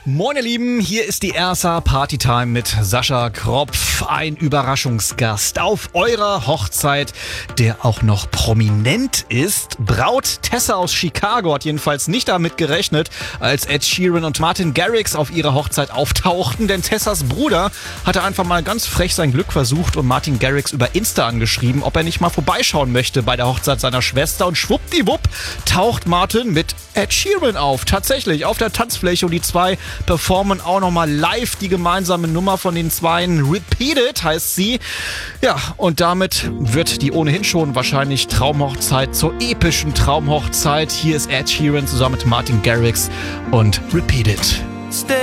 Moin ihr Lieben, hier ist die Ersa Partytime mit Sascha Kropf, ein Überraschungsgast auf eurer Hochzeit, der auch noch prominent ist. Braut Tessa aus Chicago hat jedenfalls nicht damit gerechnet, als Ed Sheeran und Martin Garrix auf ihrer Hochzeit auftauchten, denn Tessas Bruder hatte einfach mal ganz frech sein Glück versucht und Martin Garrix über Insta angeschrieben, ob er nicht mal vorbeischauen möchte bei der Hochzeit seiner Schwester, und schwuppdiwupp taucht Martin mit Ed Sheeran auf, tatsächlich auf der Tanzfläche, und die zwei performen auch nochmal live die gemeinsame Nummer von den Zweien. Repeat It heißt sie. Ja, und damit wird die ohnehin schon wahrscheinlich Traumhochzeit zur epischen Traumhochzeit. Hier ist Ed Sheeran zusammen mit Martin Garrix und Repeat It.